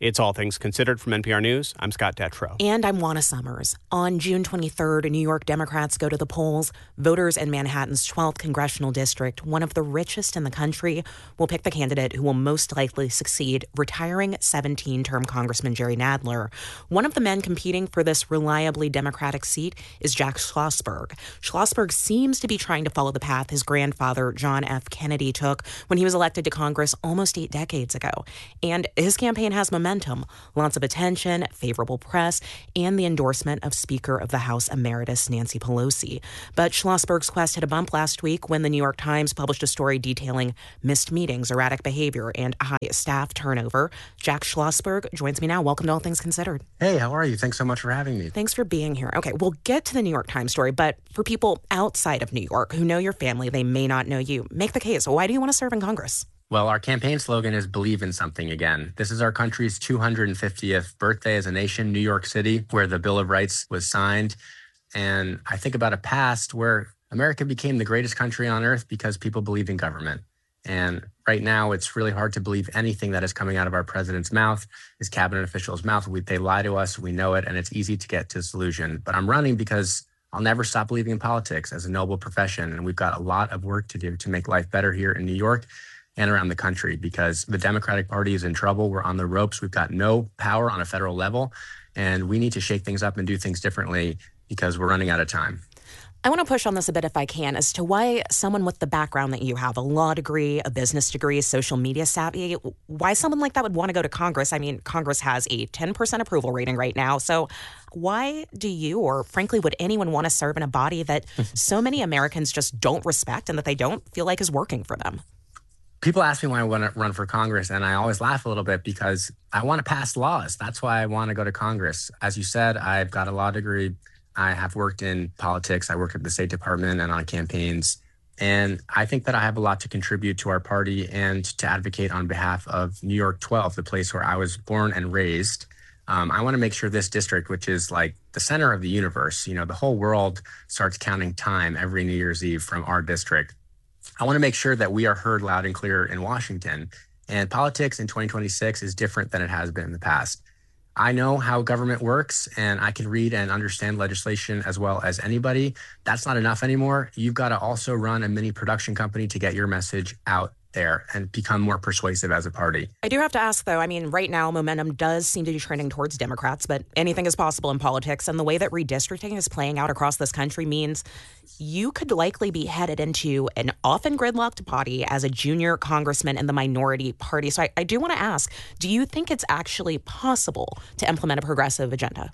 It's All Things Considered from NPR News. I'm Scott Detrow. And I'm Juana Summers. On June 23rd, New York Democrats go to the polls. Voters in Manhattan's 12th congressional district, one of the richest in the country, will pick the candidate who will most likely succeed retiring 17-term Congressman Jerry Nadler. One of the men competing for this reliably Democratic seat is Jack Schlossberg. Schlossberg seems to be trying to follow the path his grandfather, John F. Kennedy, took when he was elected to Congress almost 8 decades ago. And his campaign has momentum. Lots of attention, favorable press, and the endorsement of Speaker of the House Emeritus Nancy Pelosi. But Schlossberg's quest hit a bump last week when the New York Times published a story detailing missed meetings, erratic behavior, and high staff turnover. Jack Schlossberg joins me now. Welcome to All Things Considered. Hey, how are you? Thanks so much for having me. Thanks for being here. Okay, we'll get to the New York Times story, but for people outside of New York who know your family, they may not know you. Make the case. Why do you want to serve in Congress? Well, our campaign slogan is Believe in Something Again. This is our country's 250th birthday as a nation, New York City, where the Bill of Rights was signed. And I think about a past where America became the greatest country on earth because people believed in government. And right now, it's really hard to believe anything that is coming out of our president's mouth, his cabinet officials' mouth. They lie to us, we know it, and it's easy to get disillusioned. But I'm running because I'll never stop believing in politics as a noble profession. And we've got a lot of work to do to make life better here in New York and around the country, because the Democratic Party is in trouble. We're on the ropes. We've got no power on a federal level, and we need to shake things up and do things differently because we're running out of time. I want to push on this a bit if I can as to why someone with the background that you have, a law degree, a business degree, social media savvy, why someone like that would want to go to Congress. I mean, Congress has a 10% approval rating right now. So why do you, or frankly, would anyone want to serve in a body that so many Americans just don't respect and that they don't feel like is working for them? People ask me why I want to run for Congress, and I always laugh a little bit because I want to pass laws. That's why I want to go to Congress. As you said, I've got a law degree. I have worked in politics. I work at the State Department and on campaigns. And I think that I have a lot to contribute to our party and to advocate on behalf of New York 12, the place where I was born and raised. I want to make sure this district, which is like the center of the universe, the whole world starts counting time every New Year's Eve from our district. I want to make sure that we are heard loud and clear in Washington. And politics in 2026 is different than it has been in the past. I know how government works, and I can read and understand legislation as well as anybody. That's not enough anymore. You've got to also run a mini production company to get your message out there and become more persuasive as a party. I do have to ask, though, I mean, right now, momentum does seem to be trending towards Democrats, but anything is possible in politics. And the way that redistricting is playing out across this country means you could likely be headed into an often gridlocked body as a junior congressman in the minority party. So I do want to ask, do you think it's actually possible to implement a progressive agenda?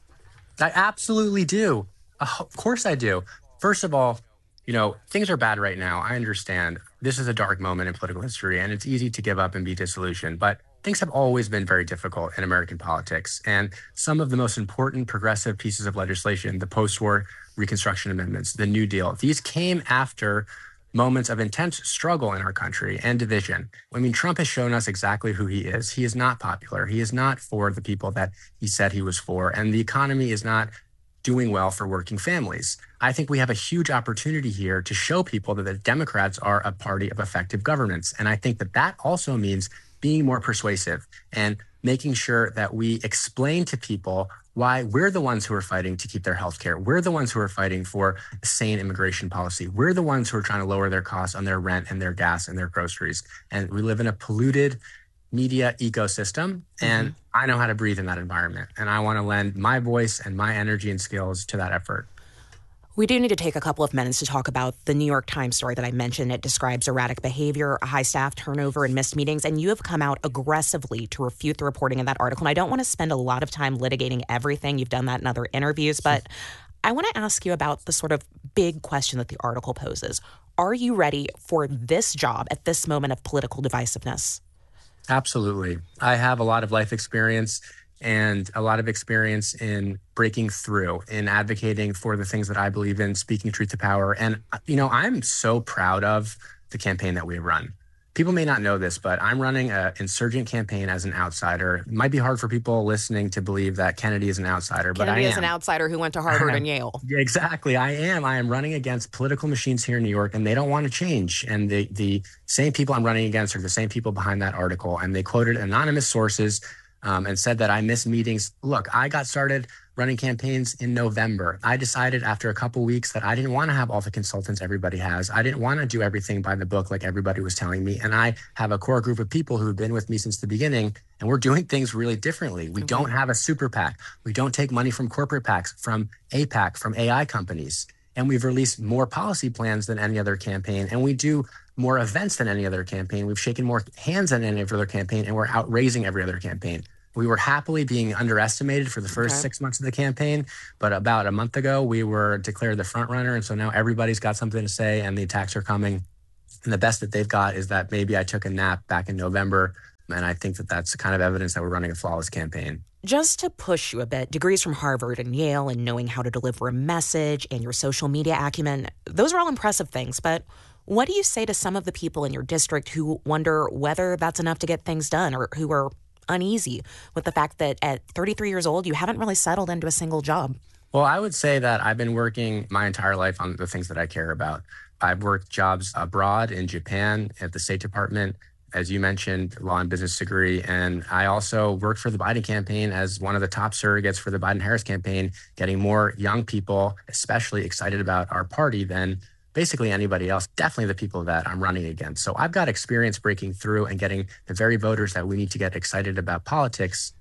I absolutely do. Of course I do. First of all, things are bad right now. I understand. This is a dark moment in political history, and it's easy to give up and be disillusioned. But things have always been very difficult in American politics. And some of the most important progressive pieces of legislation, the post-war Reconstruction Amendments, the New Deal, these came after moments of intense struggle in our country and division. I mean, Trump has shown us exactly who he is. He is not popular. He is not for the people that he said he was for. And the economy is not doing well for working families. I think we have a huge opportunity here to show people that the Democrats are a party of effective governance. And I think that that also means being more persuasive and making sure that we explain to people why we're the ones who are fighting to keep their health care. We're the ones who are fighting for a sane immigration policy. We're the ones who are trying to lower their costs on their rent and their gas and their groceries. And we live in a polluted media ecosystem, and I know how to breathe in that environment. And I want to lend my voice and my energy and skills to that effort. We do need to take a couple of minutes to talk about the New York Times story that I mentioned. It describes erratic behavior, high staff turnover, and missed meetings. And you have come out aggressively to refute the reporting in that article. And I don't want to spend a lot of time litigating everything. You've done that in other interviews. But I want to ask you about the sort of big question that the article poses. Are you ready for this job at this moment of political divisiveness? Absolutely. I have a lot of life experience and a lot of experience in breaking through, in advocating for the things that I believe in, speaking truth to power. And, I'm so proud of the campaign that we run. People may not know this, but I'm running an insurgent campaign as an outsider. It might be hard for people listening to believe that Kennedy is an outsider, but I am. Kennedy is an outsider who went to Harvard and Yale. Yeah, exactly. I am running against political machines here in New York, and they don't want to change. And the same people I'm running against are the same people behind that article. And they quoted anonymous sources and said that I missed meetings. Look, I got started running campaigns in November. I decided after a couple weeks that I didn't want to have all the consultants everybody has. I didn't want to do everything by the book like everybody was telling me. And I have a core group of people who have been with me since the beginning, and we're doing things really differently. We don't have a super PAC. We don't take money from corporate PACs, from APAC, from AI companies. And we've released more policy plans than any other campaign. And we do more events than any other campaign. We've shaken more hands than any other campaign, and we're outraising every other campaign. We were happily being underestimated for the first 6 months of the campaign, but about a month ago, we were declared the front runner. And so now everybody's got something to say, and the attacks are coming. And the best that they've got is that maybe I took a nap back in November. And I think that that's the kind of evidence that we're running a flawless campaign. Just to push you a bit, degrees from Harvard and Yale and knowing how to deliver a message and your social media acumen, those are all impressive things. But what do you say to some of the people in your district who wonder whether that's enough to get things done, or who are uneasy with the fact that at 33 years old, you haven't really settled into a single job? Well, I would say that I've been working my entire life on the things that I care about. I've worked jobs abroad in Japan at the State Department, as you mentioned, law and business degree. And I also worked for the Biden campaign as one of the top surrogates for the Biden-Harris campaign, getting more young people, especially excited about our party than basically anybody else, definitely the people that I'm running against. So I've got experience breaking through and getting the very voters that we need to get excited about politics.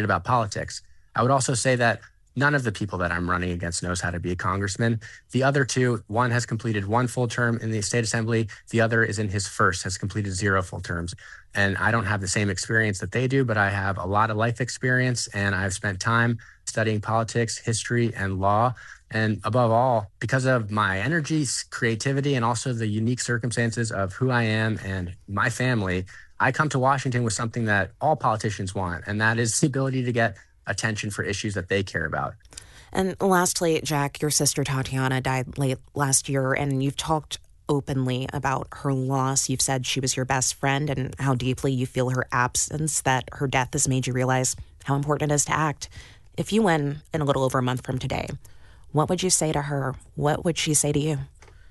I would also say that none of the people that I'm running against knows how to be a congressman. The other two, one has completed one full term in the state assembly. The other is in his first, has completed 0 full terms. And I don't have the same experience that they do, but I have a lot of life experience, and I've spent time studying politics, history, and law. And above all, because of my energy, creativity, and also the unique circumstances of who I am and my family, I come to Washington with something that all politicians want, and that is the ability to get attention for issues that they care about. And lastly, Jack, your sister Tatiana died late last year, and you've talked openly about her loss. You've said she was your best friend and how deeply you feel her absence, that her death has made you realize how important it is to act. If you win in a little over a month from today, what would you say to her? What would she say to you?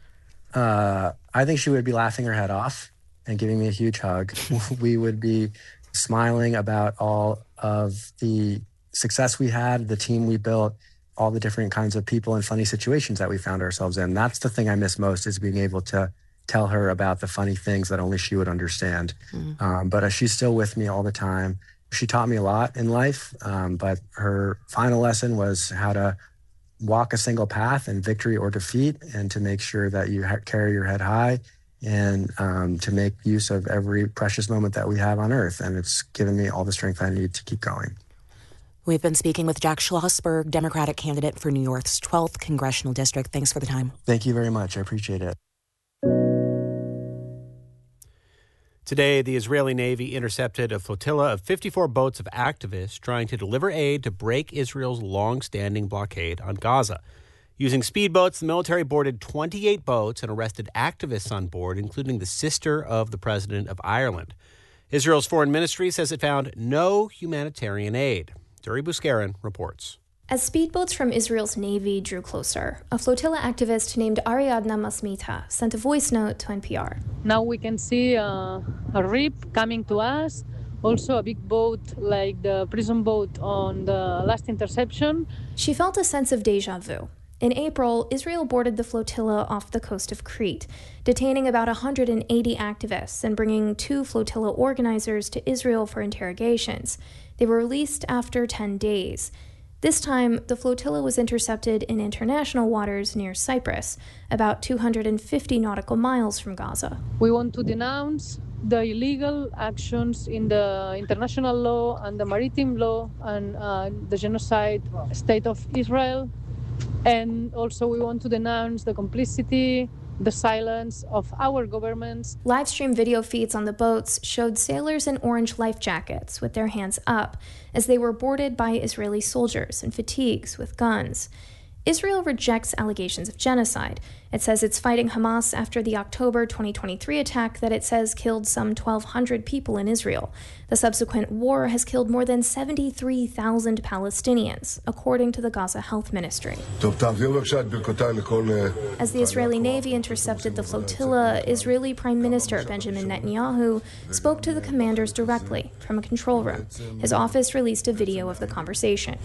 I think she would be laughing her head off and giving me a huge hug. We would be smiling about all of the success we had, the team we built, all the different kinds of people and funny situations that we found ourselves in. That's the thing I miss most, is being able to tell her about the funny things that only she would understand. But she's still with me all the time. She taught me a lot in life, but her final lesson was how to walk a single path in victory or defeat, and to make sure that you carry your head high, and to make use of every precious moment that we have on earth. And it's given me all the strength I need to keep going. We've been speaking with Jack Schlossberg, Democratic candidate for New York's 12th Congressional District. Thanks for the time. Thank you very much. I appreciate it. Today, the Israeli Navy intercepted a flotilla of 54 boats of activists trying to deliver aid to break Israel's long-standing blockade on Gaza. Using speedboats, the military boarded 28 boats and arrested activists on board, including the sister of the president of Ireland. Israel's foreign ministry says it found no humanitarian aid. Duri Buscarin reports. As speedboats from Israel's Navy drew closer, a flotilla activist named Ariadna Masmita sent a voice note to NPR. Now we can see a rip coming to us, also a big boat like the prison boat on the last interception. She felt a sense of deja vu. In April, Israel boarded the flotilla off the coast of Crete, detaining about 180 activists and bringing 2 flotilla organizers to Israel for interrogations. They were released after 10 days. This time, the flotilla was intercepted in international waters near Cyprus, about 250 nautical miles from Gaza. We want to denounce the illegal actions in the international law and the maritime law and the genocide state of Israel. And also we want to denounce the complicity, the silence of our governments. Live-stream video feeds on the boats showed sailors in orange life jackets with their hands up as they were boarded by Israeli soldiers in fatigues with guns. Israel rejects allegations of genocide It says it's fighting Hamas after the October 2023 attack that it says killed some 1,200 people in Israel. The subsequent war has killed more than 73,000 Palestinians, according to the Gaza Health Ministry. As the Israeli Navy intercepted the flotilla, Israeli Prime Minister Benjamin Netanyahu spoke to the commanders directly from a control room. His office released a video of the conversation.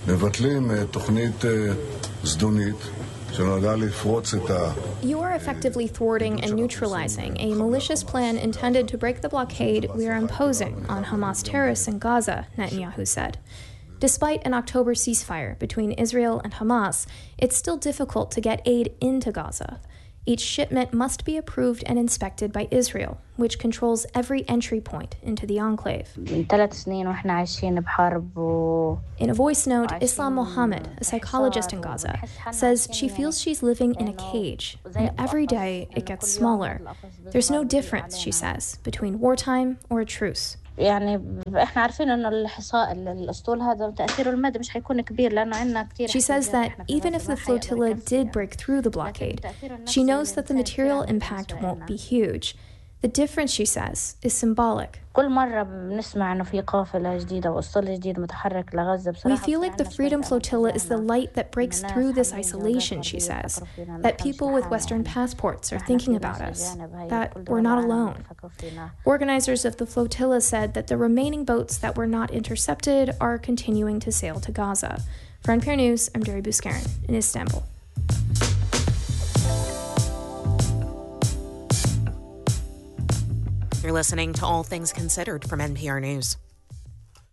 You are effectively thwarting and neutralizing a malicious plan intended to break the blockade we are imposing on Hamas terrorists in Gaza, Netanyahu said. Despite an October ceasefire between Israel and Hamas, it's still difficult to get aid into Gaza. Each shipment must be approved and inspected by Israel, which controls every entry point into the enclave. In a voice note, Islam Mohammed, a psychologist in Gaza, says she feels she's living in a cage, and every day it gets smaller. There's no difference, she says, between wartime or a truce. She says that even if the flotilla did break through the blockade, she knows that the material impact won't be huge. The difference, she says, is symbolic. We feel like the Freedom Flotilla is the light that breaks through this isolation, she says, that people with Western passports are thinking about us, that we're not alone. Organizers of the flotilla said that the remaining boats that were not intercepted are continuing to sail to Gaza. For NPR News, I'm Deri Bouskarin in Istanbul. You're listening to All Things Considered from NPR News.